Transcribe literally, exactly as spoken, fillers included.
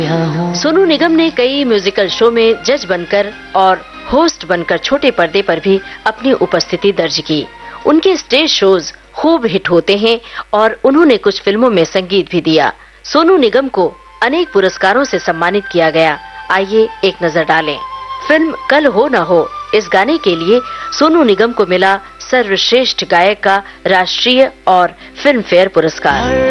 सोनू निगम ने कई musical show में जज बनकर और होस्ट बनकर छोटे पर्दे पर भी अपनी उपस्थिति दर्ज की। उनके स्टेज शोज खूब हिट होते हैं और उन्होंने कुछ फिल्मों में संगीत भी दिया। सोनू निगम को अनेक पुरस्कारों से सम्मानित किया गया। आइए एक नजर डालें। फिल्म कल हो न हो इस गाने के लिए सोनू निगम को मिला सर्वश्रेष्ठ गायक का राष्ट्रीय और फिल्म फेयर पुरस्कार।